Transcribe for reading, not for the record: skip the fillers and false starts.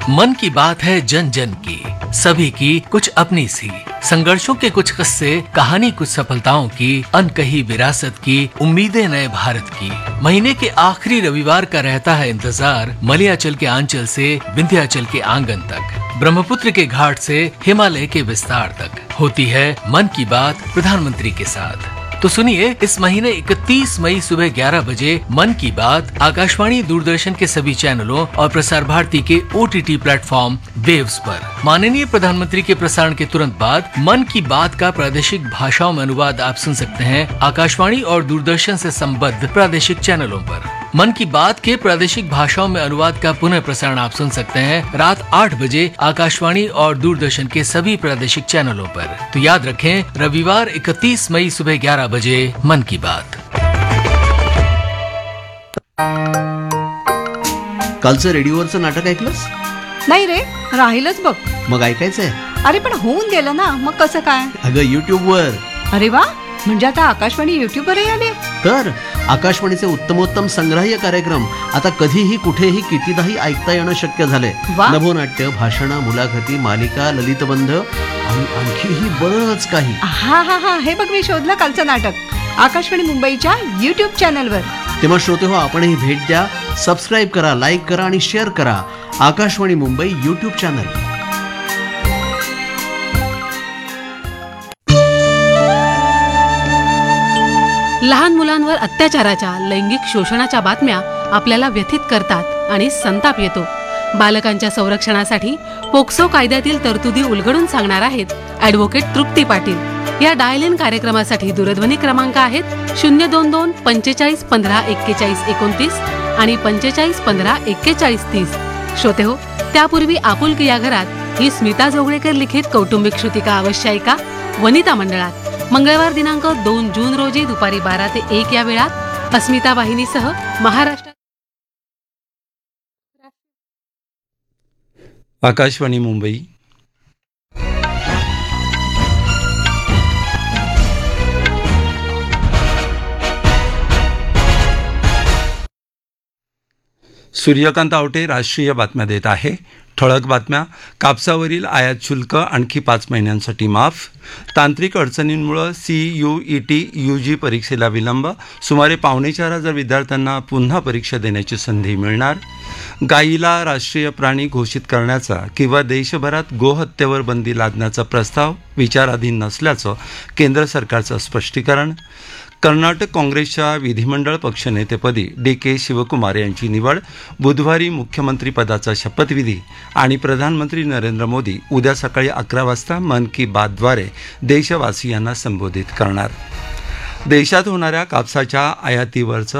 मन की बात है जन जन की, सभी की कुछ अपनी सी, संघर्षों के कुछ किस्से, कहानी कुछ सफलताओं की, अनकही विरासत की, उम्मीदें नए भारत की। महीने के आखिरी रविवार का रहता है इंतजार, मलयाचल के आंचल से विंध्याचल के आंगन तक, ब्रह्मपुत्र के घाट से हिमालय के विस्तार तक होती है मन की बात प्रधानमंत्री के साथ। तो सुनिए, इस महीने 31 मई सुबह 11 बजे मन की बात आकाशवाणी, दूरदर्शन के सभी चैनलों और प्रसार भारती के OTT प्लेटफॉर्म वेव्स पर। माननीय प्रधानमंत्री के प्रसारण के तुरंत बाद मन की बात का प्रादेशिक भाषाओं में अनुवाद आप सुन सकते हैं आकाशवाणी और दूरदर्शन से संबद्ध प्रादेशिक चैनलों पर। मन की बात के प्रादेशिक भाषाओं में अनुवाद का पुनः प्रसारण आप सुन सकते हैं रात 8 बजे आकाशवाणी और दूरदर्शन के सभी प्रादेशिक चैनलों पर। तो याद रखें, रविवार 31 मई सुबह 11 बजे मन की बात। कालचं रेडिओवरचं नाटक ऐकलंस? नाही रे, राहिलंच बघ. मग ऐकायचंय? अरे पण होऊन गेलं ना, मग कसं काय? अगं युट्यूबवर. अरे वा, म्हणजे आता आकाशवाणी युट्यूबवरही आले? तर आकाशवाणीचे उत्तमोत्तम संग्राह्य कार्यक्रम आता कधीही कुठेही कितीदाही ऐकता येणं शक्य झालंय. वा. नभोनाट्य, भाषणं, मुलाखती, मालिका, ललितबंध आणि आणखीही बरंच काही. हा हा हा, हे बघ मी शोधलं कालचं नाटक आकाशवाणी मुंबईच्या YouTube चॅनलवर. तेव्हा श्रोते हो, आपणही भेट द्या, सबस्क्राईब करा, लाईक करा आणि शेअर करा आकाशवाणी मुंबई YouTube चॅनल. लहान मुलांवर अत्याचाराच्या, लैंगिक शोषणाच्या बातम्या आपल्याला व्यथित करतात आणि संताप येतो. बालकांच्या संरक्षणासाठी पोक्सो कायद्यातील तरतुदी उलगडून सांगणार आहेत ॲडव्होकेट तृप्ती पाटील. या डायल इन कार्यक्रमासाठी दूरध्वनी क्रमांक आहेत 022 45 15 41 29 आणि 45 15 41 30. श्रोते हो, त्यापूर्वी आपुलकी या घरात ही स्मिता जोगळेकर लिखित कौटुंबिक श्रुतिका अवश्य ऐका. वनिता मंडळात मंगळवार दिनांक 2 जून रोजी दुपारी 12 ते 1 या वेळात अस्मिता वाहिनीसह महाराष्ट्र. आकाशवाणी मुंबई. सूर्यकांत आवटे राष्ट्रीय बातम्या देत आहे. ठळक बातम्या. कापसावरील आयात शुल्क आणखी 5 महिन्यांसाठी माफ. तांत्रिक अडचणींमुळे CUET UG परीक्षेला विलंब. सुमारे 4,500 विद्यार्थ्यांना पुन्हा परीक्षा देण्याची संधी मिळणार. गायीला राष्ट्रीय प्राणी घोषित करण्याचा किंवा देशभरात गोहत्येवर बंदी लादण्याचा प्रस्ताव विचाराधीन नसल्याचं केंद्र सरकारचं स्पष्टीकरण. कर्नाटक काँग्रेसच्या विधिमंडळ पक्षनेतेपदी DK शिवकुमार यांची निवड. बुधवारी मुख्यमंत्रीपदाचा शपथविधी आणि प्रधानमंत्री नरेंद्र मोदी उद्या सकाळी 11 वाजता मन की बातद्वारे देशवासियांना संबोधित करणार. देशात होणाऱ्या कापसाच्या आयातीवरचं